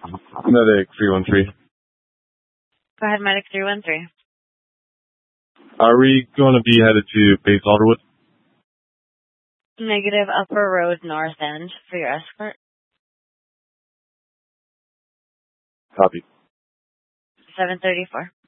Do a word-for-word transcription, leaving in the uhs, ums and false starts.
Medic three one three. Go ahead, Medic three one three. Are we going to be headed to Base Alderwood? Negative, Upper Road, North End for your escort. Copy. seven thirty-four.